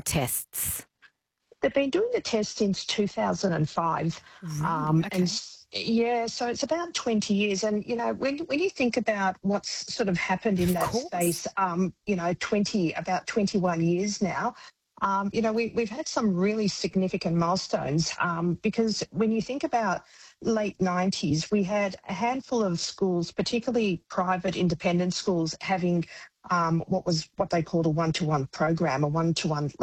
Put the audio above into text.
tests? They've been doing the test since 2005. Really? Okay. Yeah, so it's about 20 years. And, when you think about what's sort of happened in Of that course. space, about 21 years now, we've had some really significant milestones because when you think about late 90s, we had a handful of schools, particularly private independent schools, having what they called a one-to-one program, a one-to-one